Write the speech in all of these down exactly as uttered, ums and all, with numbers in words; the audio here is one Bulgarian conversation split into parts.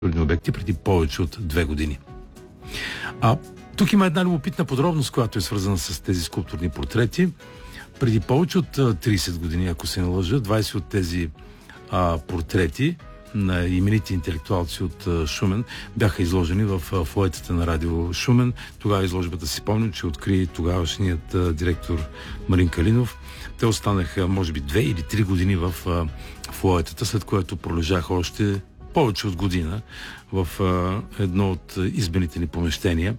обекти преди повече от две години. А тук има една любопитна подробност, която е свързана с тези скулптурни портрети. Преди повече от трийсет години, ако се не лъжа, двайсет от тези а, портрети на именити интелектуалци от а, Шумен бяха изложени в а, фоетата на радио Шумен. Тогава изложбата, си помням, че откри тогавашният а, директор Марин Калинов. Те останаха, може би, две или три години в а, фоетата, след което пролежаха още повече от година в а, едно от избените ни помещения.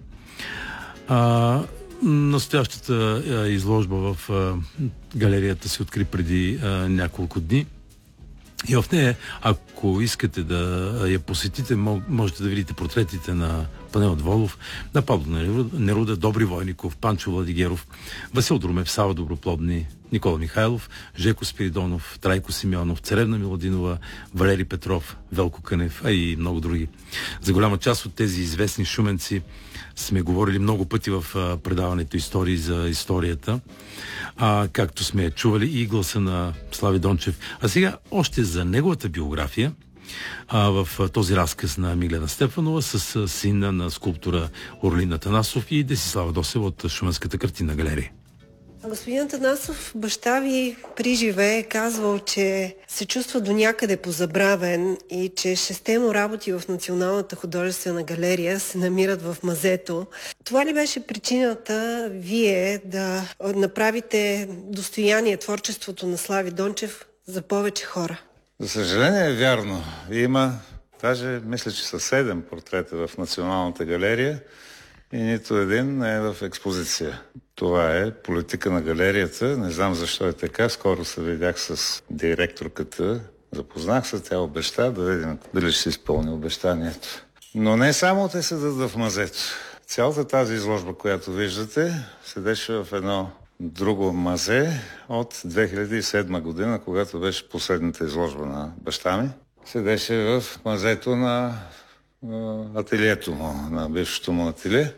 А, настоящата а, изложба в а, галерията се откри преди а, няколко дни. И в нея, ако искате да я посетите, можете да видите портретите на Панайот Волов, на Павло Неруда, Добри Войников, Панчо Владигеров, Васил Друмев, Сава Доброплодни, Никола Михайлов, Жеко Спиридонов, Трайко Симеонов, Царевна Миладинова, Валери Петров, Велко Кънев, а и много други. За голяма част от тези известни шуменци сме говорили много пъти в а, предаването Истории за историята, а, както сме чували и гласа на Слави Дончев. А сега още за неговата биография а, в а, този разказ на Миглена Стефанова с а, сина на скулптора Орлин Атанасов и Десислава Досева от Шуменската картинна галерия. Господин Атанасов, баща ви при живе е казвал, че се чувства до някъде позабравен и че шесте му работи в Националната художествена галерия се намират в мазето. Това ли беше причината вие да направите достояние творчеството на Слави Дончев за повече хора? За съжаление е вярно. Има, даже мисля, че са седем портрета в Националната галерия и нито един не е в експозиция. Това е политика на галерията. Не знам защо е така. Скоро се видях с директорката. Запознах се, тя обеща да видим дали ще се изпълни обещанието. Но не само те седат в мазето. Цялата тази изложба, която виждате, седеше в едно друго мазе от две хиляди и седма година, когато беше последната изложба на баща ми. Седеше в мазето на ателието му, на бившото му ателие.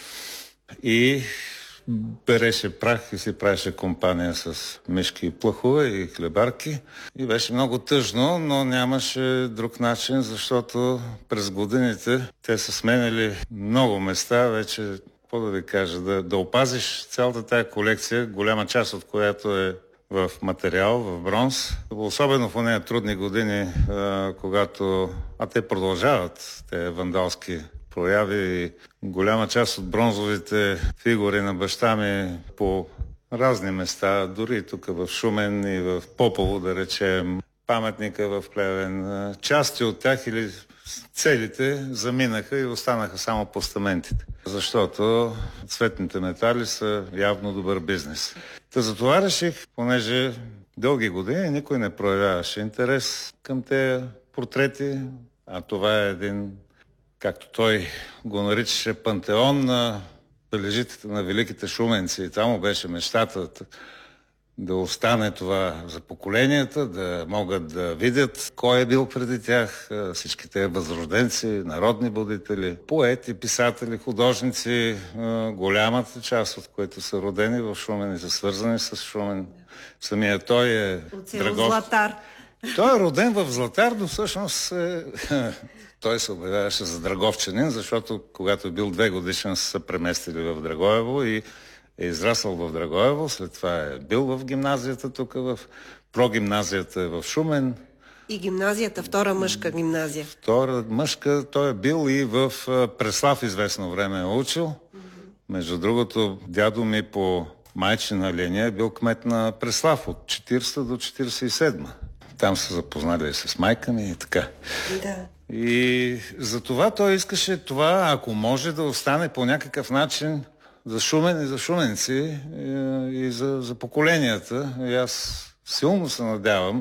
И береше прах и си правеше компания с мишки и плъхове и хлебарки. И беше много тъжно, но нямаше друг начин, защото през годините те са сменяли много места. Вече, какво да ви кажа, да, да опазиш цялата тая колекция, голяма част от която е в материал, в бронз. Особено в нея трудни години, когато... А те продължават, те вандалски прояви и голяма част от бронзовите фигури на баща ми по разни места, дори тук в Шумен и в Попово, да речем, паметника в Плевен. Части от тях или целите заминаха и останаха само постаментите, защото цветните метали са явно добър бизнес. Та затова реших, понеже дълги години никой не проявяваше интерес към тези портрети, а това е един, както той го наричаше, пантеон на бележителите на великите шуменци. И там беше мечтата да остане това за поколенията, да могат да видят кой е бил преди тях, всички тези възрожденци, народни будители, поети, писатели, художници, голямата част от които са родени в Шумен и са свързани с Шумен. Самия той е Драгов. Златар. Той е роден в Златар, но всъщност е... той се обявяваше за драговчанин, защото когато е бил две годишен са преместили в Драгоево и е израсъл в Драгоево. След това е бил в гимназията тук, в прогимназията е в Шумен. И гимназията, втора мъжка гимназия. Втора мъжка, той е бил и в Преслав известно време е учил. Mm-hmm. Между другото, дядо ми по майчина линия е бил кмет на Преслав от четирийсета до четирийсет и седма. Там са запознали с майка ми и така. Да. И за това той искаше това, ако може, да остане по някакъв начин за Шумен и за шуменци и, и за, за поколенията. И аз силно се надявам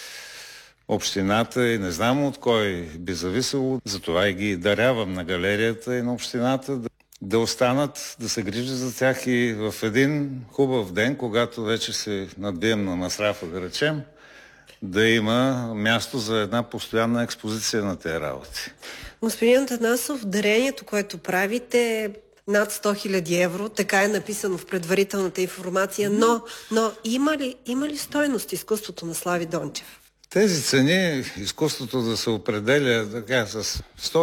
общината и не знам от кой би зависело, затова и ги дарявам на галерията и на общината да, да останат, да се грижи за тях и в един хубав ден, когато вече се надбием на Масрафа, да речем, да има място за една постоянна експозиция на тези работи. Господин Атанасов, дарението, което правите, е над сто хиляди евро, така е написано в предварителната информация, но, но има ли, има ли стойност изкуството на Слави Дончев? Тези цени, изкуството да се определя така с сто